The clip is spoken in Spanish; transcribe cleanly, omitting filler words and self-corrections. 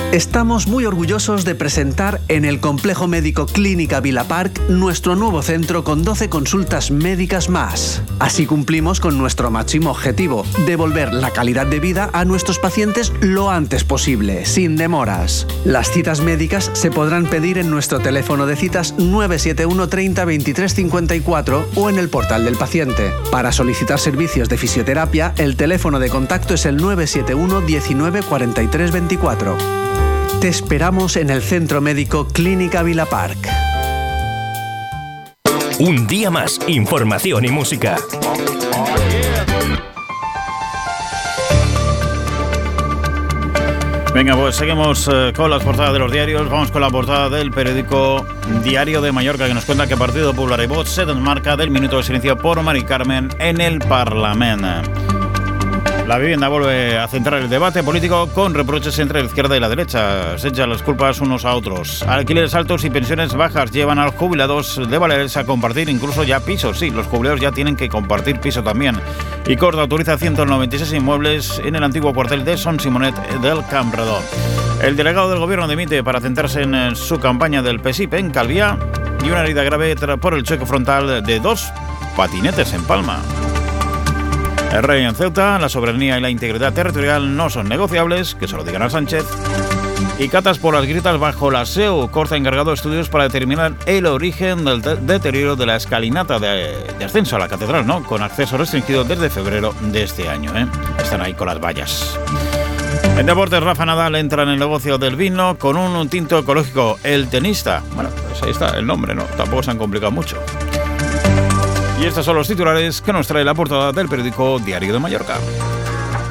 Estamos muy orgullosos de presentar en el Complejo Médico Clínica Vila Park nuestro nuevo centro con 12 consultas médicas más. Así cumplimos con nuestro máximo objetivo, devolver la calidad de vida a nuestros pacientes lo antes posible, sin demoras. Las citas médicas se podrán pedir en nuestro teléfono de citas 971 30 23 54 o en el portal del paciente. Para solicitar servicios de fisioterapia, el teléfono de contacto es el 971 19 43 24. Te esperamos en el Centro Médico Clínica Vila Park. Un día más, información y música. Venga, pues seguimos con las portadas de los diarios. Vamos con la portada del periódico Diario de Mallorca, que nos cuenta que Partido Popular i Vox se desmarca del minuto de silencio por Mari Carmen en el Parlamento. La vivienda vuelve a centrar el debate político con reproches entre la izquierda y la derecha. Se echan las culpas unos a otros. Alquileres altos y pensiones bajas llevan a los jubilados de Baleares a compartir incluso ya pisos. Sí, los jubilados ya tienen que compartir piso también. Y Cort autoriza 196 inmuebles en el antiguo cuartel de Son Simonet del Campredó. El delegado del gobierno dimite para centrarse en su campaña del PSIP en Calviá y una herida grave por el choque frontal de 2 patinetes en Palma. El rey en Ceuta, la soberanía y la integridad territorial no son negociables, que se lo digan a Sánchez. Y catas por las grietas bajo la SEU. Cort ha encargado estudios para determinar el origen del deterioro de la escalinata de ascenso a la catedral, ¿no? Con acceso restringido desde febrero de este año, ¿eh? Están ahí con las vallas. En deportes, Rafa Nadal entra en el negocio del vino con un tinto ecológico. El tenista. Bueno, pues ahí está el nombre, ¿no? Tampoco se han complicado mucho. Y estos son los titulares que nos trae la portada del periódico Diario de Mallorca.